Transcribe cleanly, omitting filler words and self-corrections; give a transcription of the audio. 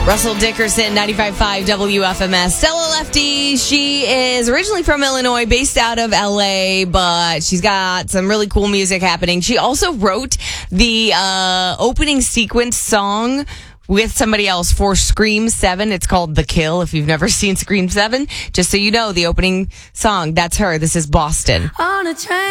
Russell Dickerson, 95.5 WFMS. Stella Lefty, she is originally from Illinois, based out of LA, but she's got some really cool music happening. She also wrote the opening sequence song with somebody else for Scream 7. It's called The Kill. If you've never seen Scream 7, just so you know, the opening song, that's her. This is Boston. On a train.